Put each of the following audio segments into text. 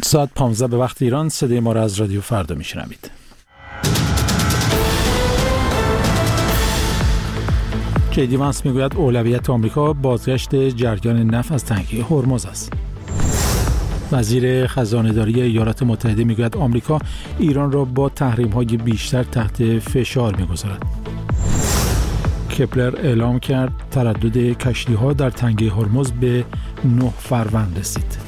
ساعت 15 به وقت ایران. صدای ما را از رادیو فردا میشنوید. جی وانس میگوید اولویت آمریکا بازگشت جریان نفت از تنگه هرمز است. وزیر خزانه‌داری ایالات متحده میگوید آمریکا ایران را با تحریم‌های بیشتر تحت فشار میگذارد. کپلر اعلام کرد تردد کشتی‌ها در تنگه هرمز به 9 فروند رسید.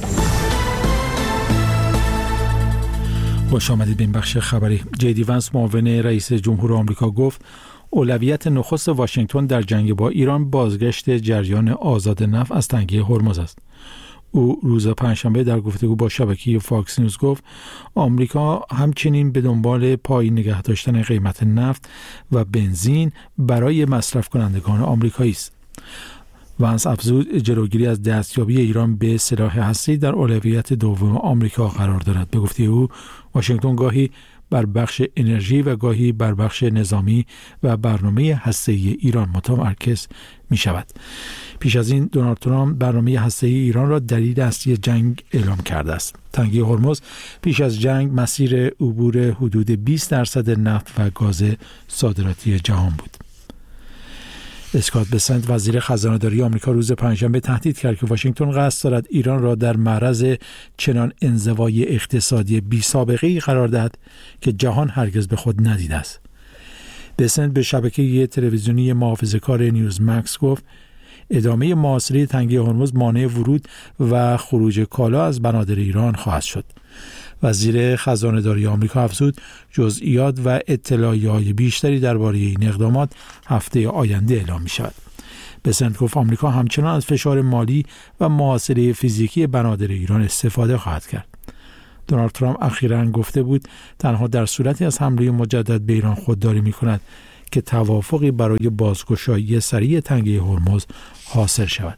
خوش آمدید به این بخش خبری. جی وانس معاون رئیس جمهور آمریکا گفت اولویت نخست واشنگتن در جنگ با ایران بازگشت جریان آزاد نفت از تنگه هرمز است. او روز پنجشنبه در گفتگو با شبکه فاکس نیوز گفت آمریکا همچنین به دنبال پایین نگه داشتن قیمت نفت و بنزین برای مصرف کنندگان آمریکایی است. وانس افزود جلوگیری از دستیابی ایران به سلاح هسته‌ای در اولویت دوم آمریکا قرار دارد. به گفته او واشنگتن گاهی بر بخش انرژی و گاهی بر بخش نظامی و برنامه هسته‌ای ایران متمرکز می شود. پیش از این دونالد ترامپ برنامه هسته‌ای ایران را دلیل اصلی جنگ اعلام کرده است. تنگه هرمز پیش از جنگ مسیر عبور حدود 20% نفت و گاز صادراتی جهان بود. اسکات بسنت وزیر خزانه‌داری آمریکا روز پنجشنبه تهدید کرد که واشنگتن قصد دارد ایران را در معرض چنان انزوای اقتصادی بی‌سابقه‌ای قرار دهد که جهان هرگز به خود ندیده است. بسنت به شبکه تلویزیونی محافظه‌کار نیوز مکس گفت ادامه محاصره تنگه هرمز مانع ورود و خروج کالا از بنادر ایران خواهد شد. وزیر خزانه‌داری آمریکا افزود جزئیات و اطلاعیه‌های بیشتری درباره این اقدامات هفته آینده اعلام می‌شود. بسنت گفت آمریکا همچنان از فشار مالی و محاصره فیزیکی بنادر ایران استفاده خواهد کرد. دونالد ترامپ اخیراً گفته بود تنها در صورتی از حمله مجدد به ایران خودداری می‌کند که توافقی برای بازگشایی سریع تنگه هرمز حاصل شود.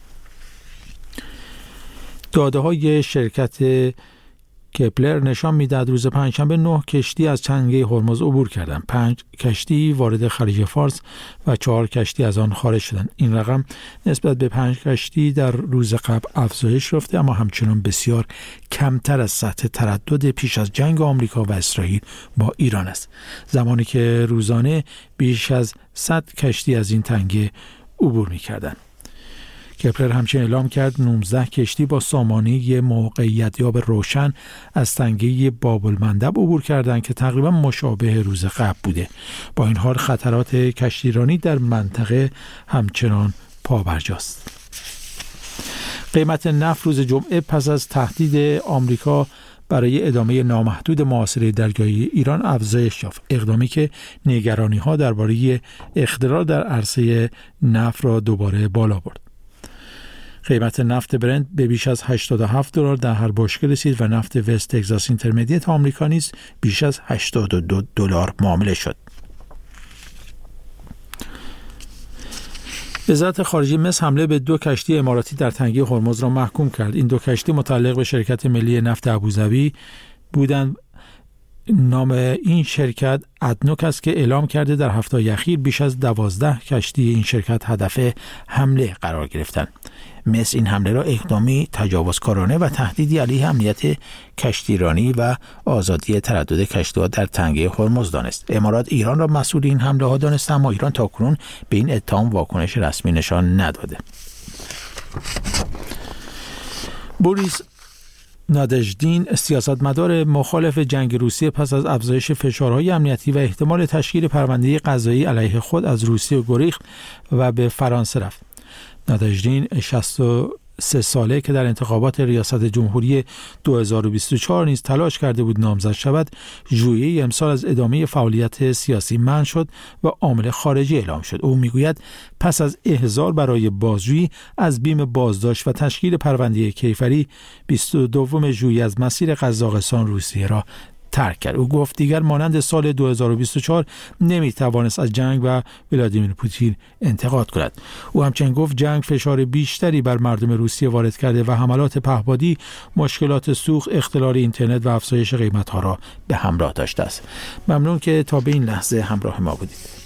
داده‌های شرکت کپلر نشان می‌دهد روز پنجشنبه 9 کشتی از تنگه هرمز عبور کردند. 5 کشتی وارد خلیج فارس و 4 کشتی از آن خارج شدند. این رقم نسبت به 5 کشتی در روز قبل افزایش یافته اما همچنان بسیار کمتر از سطح تردد پیش از جنگ آمریکا و اسرائیل با ایران است، زمانی که روزانه بیش از 100 کشتی از این تنگه عبور می‌کردند. کپلر همچنین اعلام کرد 19 کشتی با سامانه موقعیتیاب روشن از تنگه باب المندب عبور کردند که تقریبا مشابه روز قبل بوده. با این حال خطرات کشتیرانی در منطقه همچنان پابرجاست. قیمت نفت روز جمعه پس از تهدید آمریکا برای ادامه نامحدود محاصره دریایی ایران افزایش یافت، اقدامی که نگرانی‌ها درباره اختلال در عرصه نفت را دوباره بالا برد. قیمت نفت برنت به بیش از $87 در هر بشکه رسید و نفت وست تگزاس اینترمدیت آمریکا نیز بیش از $82 معامله شد. وزارت خارجه مصر حمله به 2 کشتی اماراتی در تنگه هرمز را محکوم کرد. این 2 کشتی متعلق به شرکت ملی نفت ابوظبی بودند. نام این شرکت ادنوک است که اعلام کرده در هفته‌های اخیر بیش از 12 کشتی این شرکت هدف حمله قرار گرفتند. مصر این حمله را اقدامی تجاوزکارانه و تهدیدی علیه امنیت کشتیرانی و آزادی تردد کشتی‌ها در تنگه هرمز دانست. امارات ایران را مسئول این حمله ها دانست اما ایران تاکنون به این اتهام واکنش رسمی نشان نداده. بوریس نادژدین سیاستمدار مخالف جنگ روسیه پس از افزایش فشارهای امنیتی و احتمال تشکیل پرونده قضایی علیه خود از روسیه گریخت و به فرانسه رفت. نادژدین 63 ساله که در انتخابات ریاست جمهوری 2024 نیز تلاش کرده بود نامزد شود، ژوئیه امسال از ادامه فعالیت سیاسی منع شد و عامل خارجی اعلام شد. او میگوید پس از احضار برای بازجویی از بیم بازداشت و تشکیل پرونده کیفری 22 ژوئیه از مسیر قزاقستان روسیه را ترک کرد. او گفت دیگر مانند سال 2024 نمیتوانست از جنگ و ولادیمیر پوتین انتقاد کند. او همچنین گفت جنگ فشار بیشتری بر مردم روسیه وارد کرده و حملات پهپادی، مشکلات سوخت، اختلال اینترنت و افزایش قیمت‌ها را به همراه داشته است. ممنون که تا به این لحظه همراه ما بودید.